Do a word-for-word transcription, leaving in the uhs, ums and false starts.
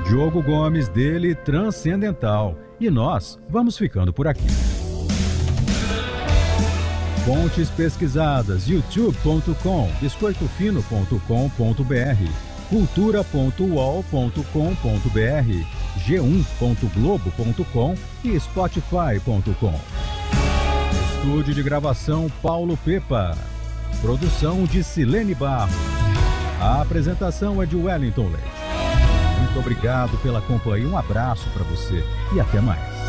Diogo Gomes, dele Transcendental. E nós vamos ficando por aqui. Fontes pesquisadas, youtube ponto com, biscoito fino ponto com ponto br, cultura ponto uol ponto com ponto br, g um ponto globo ponto com e spotify ponto com. Estúdio de gravação Paulo Pepa. Produção de Silene Barros. A apresentação é de Wellington Leite. Muito obrigado pela companhia, um abraço para você e até mais.